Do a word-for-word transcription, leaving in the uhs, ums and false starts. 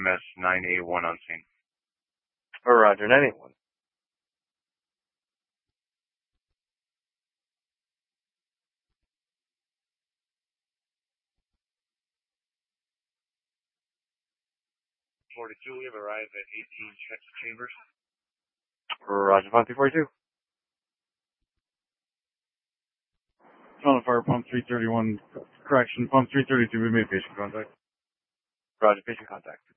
M S nine eight one on scene. Or Roger, nine eight one. forty-two, we have arrived at eighteen chest chambers. Roger, five two forty-two. On the fire, pump three thirty-one, correction, pump three thirty-two, we made patient contact. Roger, patient contact.